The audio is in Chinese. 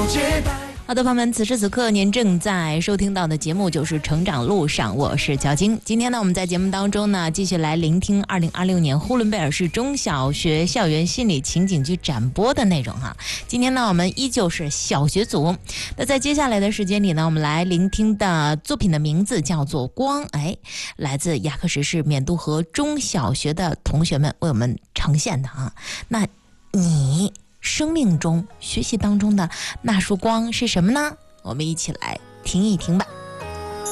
好的，朋友们，此时此刻您正在收听到的节目就是《成长路上》，我是乔晶。今天呢，我们在节目当中呢，继续来聆听2026年呼伦贝尔市中小学校园心理情景剧展播的内容哈。今天呢，我们依旧是小学组。那在接下来的时间里呢，我们来聆听的作品的名字叫做《光》，来自雅克什市缅渡河中小学的同学们为我们呈现的啊。那你生命中学习当中的那束光是什么呢？我们一起来听一听吧。